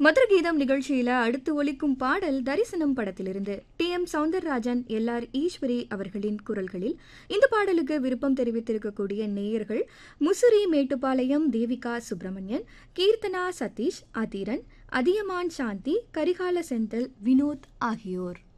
மதுர கீதம் நிகழ்ச்சியில அடுத்து ஒலிக்கும் பாடல் தரிசனம் படத்திலிருந்து டி.எம். சௌந்தரராஜன், எல்.ஆர். ஈஸ்வரி அவர்களின் குரல்களில். இந்த பாடலுக்கு விருப்பம் தெரிவித்திருக்கக்கூடிய நேயர்கள் முசிறி மேட்டுப்பாளையம் தேவிகா சுப்பிரமணியன், கீர்த்தனா சதீஷ், அதிரன், அதியமான் சாந்தி, கரிகால செந்தில், வினோத் ஆகியோர்.